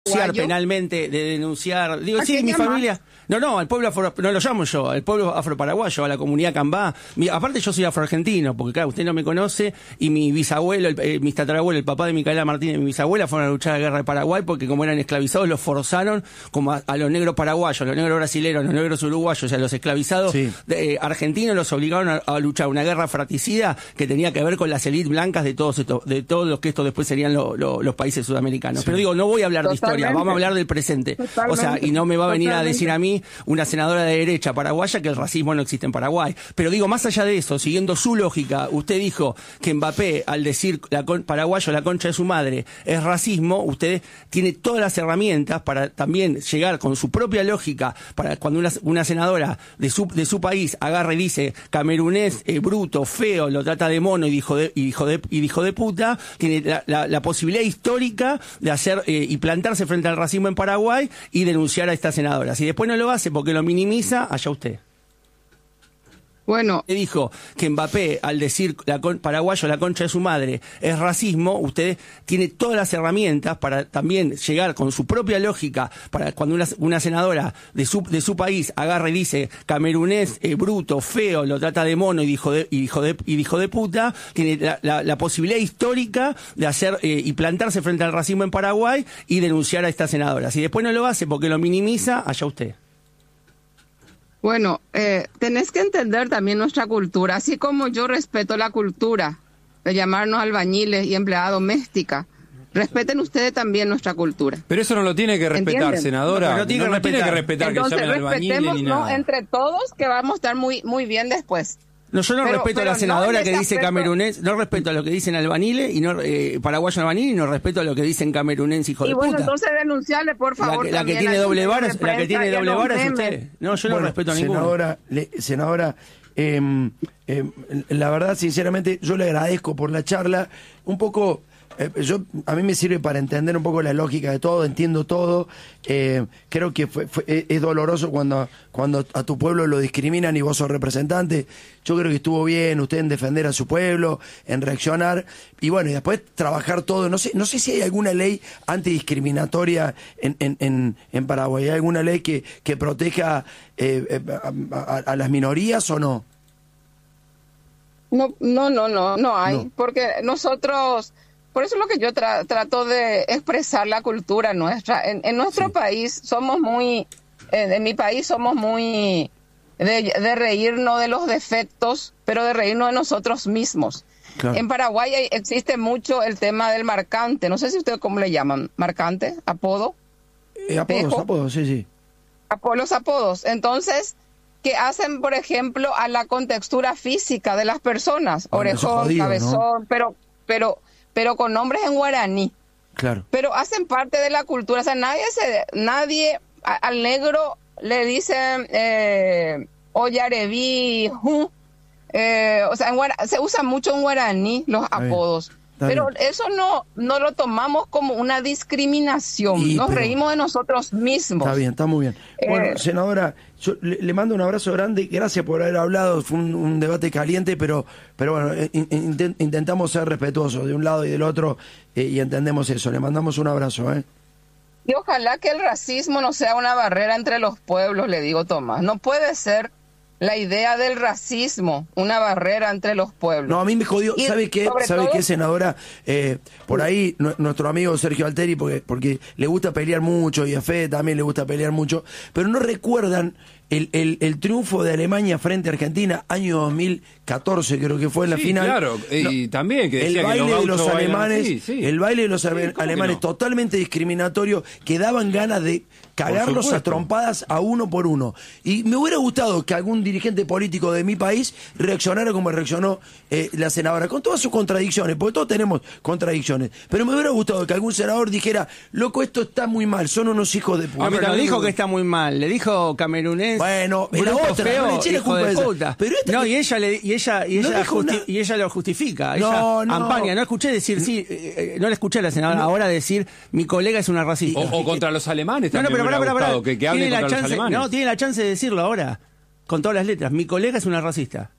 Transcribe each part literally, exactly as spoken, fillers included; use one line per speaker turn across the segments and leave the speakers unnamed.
denunciar penalmente, de denunciar, digo, sí, mi
llama?
familia, no, no, al pueblo afro, no lo llamo yo, al pueblo afroparaguayo, a la comunidad cambá, mi, aparte yo soy afroargentino, porque claro, usted no me conoce, y mi bisabuelo, el, eh, mi tatarabuelo, el papá de Micaela Martínez y mi bisabuela fueron a luchar a la guerra de Paraguay, porque como eran esclavizados, los forzaron como a, a los negros paraguayos, a los negros brasileños, a los negros uruguayos, a los esclavizados
sí.
de, eh, argentinos, los obligaron a, a luchar una guerra fratricida que tenía que ver con las élites blancas de todos estos, de todos los que estos después serían lo, lo, los países sudamericanos. Sí. Pero digo, no voy a hablar Totalmente. de historia, vamos a hablar del presente. Totalmente. O sea, y no me va a venir Totalmente. a decir a mí, una senadora de derecha paraguaya, que el racismo no existe en Paraguay. Pero digo, más allá de eso, siguiendo su lógica, usted dijo que Mbappé, al decir la con, paraguayo la concha de su madre, es racismo, usted tiene todas las herramientas para también llegar con su propia lógica, para cuando una, una senadora de su, de su país agarra y dice camerunés, eh, bruto, feo, lo trata de mono y dijo de, y dijo de, y dijo de puta, tiene la, la, la posibilidad histórica de hacer eh, y plantarse frente al racismo en Paraguay y denunciar a esta senadora. Si después no lo hace porque lo minimiza, allá usted.
Bueno,
usted dijo que Mbappé, al decir la con, paraguayo la concha de su madre, es racismo, usted tiene todas las herramientas para también llegar con su propia lógica, para cuando una, una senadora de su, de su país agarra y dice camerunés, eh, bruto, feo, lo trata de mono y dijo de, y dijo de, y dijo de puta, tiene la, la, la posibilidad histórica de hacer eh, y plantarse frente al racismo en Paraguay y denunciar a esta senadora. Si después no lo hace porque lo minimiza, allá usted.
Bueno, eh, tenés que entender también nuestra cultura, así como yo respeto la cultura de llamarnos albañiles y empleada doméstica. Respeten ustedes también nuestra cultura.
Pero eso no lo tiene que respetar,
¿Entienden?
senadora.
No, no tiene,
no,
que,
no
respetar.
tiene que respetar.
Entonces,
que llamen albañiles ni nada.
¿no? Entre todos, que vamos a estar muy, muy bien después.
No, yo no
pero,
respeto
pero
a la senadora
no
que dice
aspecto...
camerunés, no respeto a lo que dicen albaniles y no eh, paraguayo albanil y no respeto a lo que dicen camerunés, hijo
y
de
bueno,
puta.
entonces denunciarle, por favor.
La, la que tiene doble vara, la que tiene doble vara es usted. No, yo bueno, no respeto a ninguno.
Senadora, le, senadora eh, eh, la verdad, sinceramente, yo le agradezco por la charla. Un poco... Eh, yo a mí me sirve para entender un poco la lógica de todo, entiendo todo. Eh, creo que fue, fue, es doloroso cuando, cuando a tu pueblo lo discriminan y vos sos representante. Yo creo que estuvo bien usted en defender a su pueblo, en reaccionar y bueno, y después trabajar todo. No sé, no sé si hay alguna ley antidiscriminatoria en, en, en, en Paraguay. ¿Hay alguna ley que, que proteja eh, a, a, a las minorías o no?
No, no, no, no, no hay,
No.
porque nosotros... Por eso es lo que yo tra trato de expresar la cultura nuestra. En, en nuestro sí. país somos muy, en, en mi país somos muy de, de reírnos de los defectos, pero de reírnos de nosotros mismos. Claro. En Paraguay hay, existe mucho el tema del marcante. No sé si ustedes cómo le llaman, marcante, apodo.
Eh, apodos, apodos, sí, sí.
Apo los apodos. Entonces, que hacen, por ejemplo, a la contextura física de las personas. Bueno, orejón, jodido, cabezón, ¿no? pero, pero... pero con nombres en guaraní.
Claro.
Pero hacen parte de la cultura. O sea, nadie se, nadie a, al negro le dicen eh, oyareví, eh, o sea, en guara, se usa mucho en guaraní los Está apodos. Bien. Pero bien. Eso no, no lo tomamos como una discriminación. Y, Nos pero... reímos de nosotros mismos.
Está bien, está muy bien. Eh... Bueno, senadora, yo le, le mando un abrazo grande. Gracias por haber hablado. Fue un, un debate caliente, pero, pero bueno, in, in, intentamos ser respetuosos de un lado y del otro eh, y entendemos eso. Le mandamos un abrazo, ¿eh?
Y ojalá que el racismo no sea una barrera entre los pueblos, le digo, Tomás. No puede ser la idea del racismo una barrera entre los pueblos.
No, a mí me jodió, y ¿sabe qué? ¿Sabe todo... qué, senadora? Eh, por ahí, no, nuestro amigo Sergio Alteri, porque, porque le gusta pelear mucho, y a Fede también le gusta pelear mucho, pero no recuerdan el, el, el triunfo de Alemania frente a Argentina, año dos mil catorce, creo que fue en la
sí,
final.
Claro, y
no,
también que
el baile
que los
de los alemanes,
sí, sí.
el baile de los
sí,
alemanes
no?
totalmente discriminatorio, que daban ganas de cagarlos a trompadas a uno por uno. Y me hubiera gustado que algún dirigente político de mi país reaccionara como reaccionó eh, la senadora, con todas sus contradicciones, porque todos tenemos contradicciones. Pero me hubiera gustado que algún senador dijera, loco, esto está muy mal, son unos hijos de puta.
No, pero no dijo que está muy mal, le dijo camerunés.
Bueno, la otra,
feo,
no le eché la culpa de puta.
Pero esta no, que... y ella le, y ella y ella, no justi y ella lo justifica.
No,
ella
no.
Ampaña, no escuché decir sí, eh, no le escuché a la senadora no. ahora decir mi colega es una racista.
O, o contra los alemanes también.
No, no, pero pará, pará, pará.
Que, que hable contra
chance,
los alemanes.
No, tiene la chance de decirlo ahora, con todas las letras. Mi colega es una racista.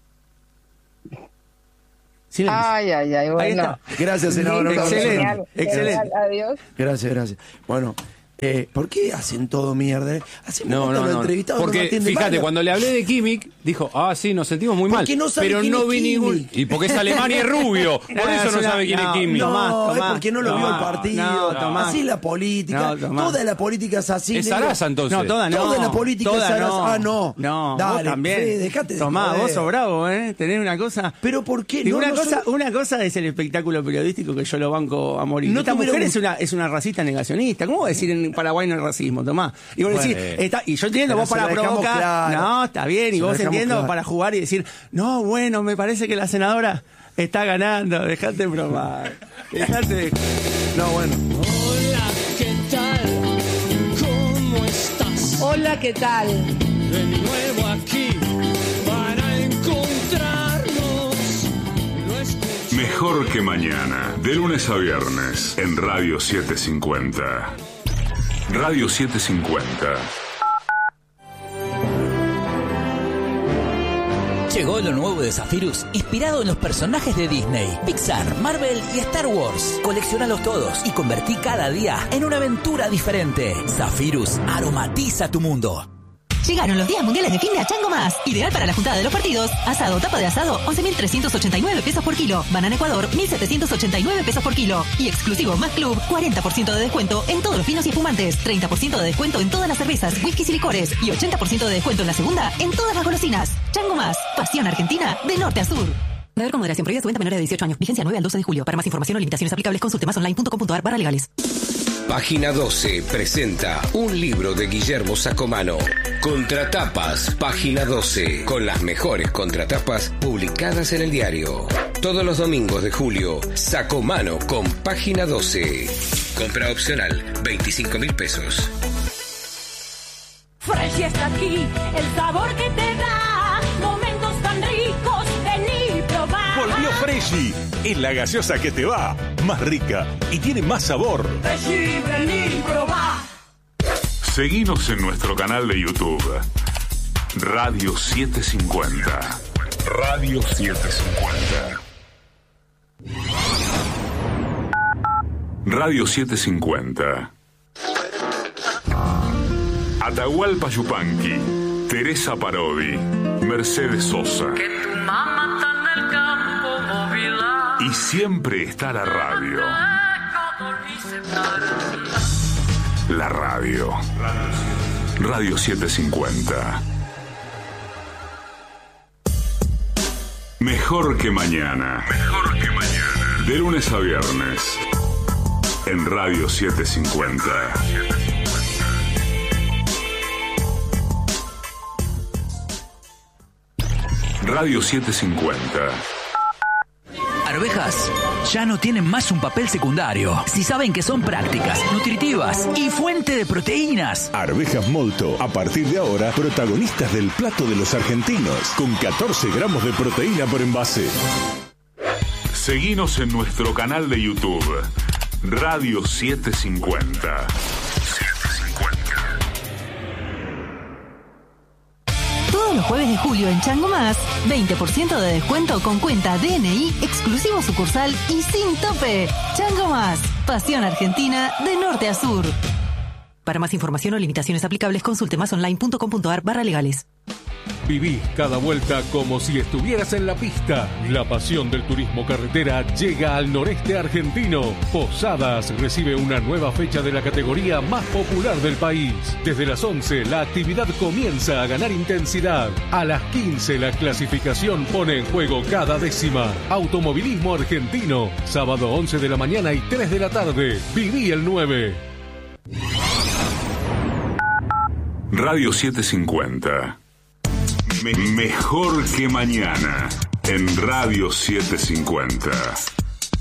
Silencio. Ay, ay, ay, bueno.
Gracias, senadora.
Excelente, excelente.
Adiós.
Gracias, gracias. Bueno. Eh, ¿Por qué hacen todo mierda? Hacen
No, no, no. Porque, no fíjate, cuando le hablé de Kimmich, dijo, ah, sí, nos sentimos muy mal.
No
pero no vi ningún... Y porque es alemán y es rubio. Por
no,
eso no
una...
sabe quién
no,
es Kimmich.
No,
Tomás,
es
Tomás,
porque no lo
Tomás,
vio el partido.
No, Tomás.
Así es la política.
No,
toda la política es así.
Es Sarasa, entonces.
No, toda no.
Toda la política
toda
es Sarasa.
no.
Ah, no.
No,
dale,
vos también.
Fede, dejate de
Tomás,
joder.
vos sos bravo, ¿eh? Tenés una cosa...
Pero ¿por qué?
Digo,
No,
una,
no
cosa,
soy...
una cosa es el espectáculo periodístico que yo lo banco a morir.
No
Esta
tuviera
mujer
un-
es una es una racista negacionista. ¿Cómo va a decir en Paraguay no hay racismo, Tomás? Y vos
Bueno,
decís, está, y yo entiendo,
pero
vos
se
para
lo dejamos
provocar.
claro.
No, está bien,
Se
y
lo
vos
dejamos
entiendo
claro.
para jugar y decir, no, bueno, me parece que la senadora está ganando, dejate bromar. Dejate.
No, bueno.
Hola, ¿qué tal? ¿Cómo estás?
Hola, ¿qué tal?
De nuevo aquí para encontrarnos. No escucho.
Mejor que mañana, de lunes a viernes, en Radio setecientos cincuenta. Radio setecientos cincuenta.
Llegó lo nuevo de Zephyrus, inspirado en los personajes de Disney, Pixar, Marvel y Star Wars. Coleccionalos todos y convertí cada día en una aventura diferente. Zephyrus aromatiza tu mundo.
Llegaron los días mundiales de fin de a Chango Más. Ideal para la juntada de los partidos. Asado, tapa de asado, once mil trescientos ochenta y nueve pesos por kilo. Banana Ecuador, mil setecientos ochenta y nueve pesos por kilo. Y exclusivo Más Club, cuarenta por ciento de descuento en todos los vinos y espumantes. treinta por ciento de descuento en todas las cervezas, whiskies y licores. Y ochenta por ciento de descuento en la segunda en todas las golosinas. Chango Más, pasión argentina de norte a sur. Beber con moderación, prohibida su venta a menores de dieciocho años. Vigencia nueve al doce de julio. Para más información o limitaciones aplicables, consulte más online punto com punto a r barra legales.
Página doce presenta un libro de Guillermo Sacomano. Contratapas, Página doce, con las mejores contratapas publicadas en el diario. Todos los domingos de julio, Sacomano con Página doce. Compra opcional, veinticinco mil pesos.
Fresh está aquí, el sabor que te da momentos tan ricos, vení y probá.
Volvió Freshy, es la gaseosa que te va, más rica y tiene más sabor.
Freshy, vení y probá.
Seguinos en nuestro canal de YouTube. Radio setecientos cincuenta. Radio setecientos cincuenta. Radio setecientos cincuenta. Atahualpa Yupanqui, Teresa Parodi, Mercedes Sosa.
Que tu mamá está en el campo móvil.
Y siempre está la radio. La radio. Radio setecientos cincuenta. Mejor que mañana. Mejor que mañana. De lunes a viernes. En Radio setecientos cincuenta. Radio setecientos cincuenta.
Arvejas ya no tienen más un papel secundario. Si saben que son prácticas, nutritivas y fuente de proteínas.
Arvejas Molto, a partir de ahora, protagonistas del plato de los argentinos, con catorce gramos de proteína por envase.
Seguinos en nuestro canal de YouTube. Radio setecientos cincuenta.
Todos los jueves de julio en Chango Más, veinte por ciento de descuento con cuenta D N I, exclusivo sucursal y sin tope. Chango Más, pasión argentina de norte a sur. Para más información o limitaciones aplicables, consulte más online punto com punto a r barra legales.
Viví cada vuelta como si estuvieras en la pista. La pasión del turismo carretera llega al noreste argentino. Posadas recibe una nueva fecha de la categoría más popular del país. Desde las once la actividad comienza a ganar intensidad. A las quince la clasificación pone en juego cada décima. Automovilismo argentino. Sábado once de la mañana y tres de la tarde. Viví el nueve.
Radio setecientos cincuenta. Me- mejor que mañana en Radio setecientos cincuenta.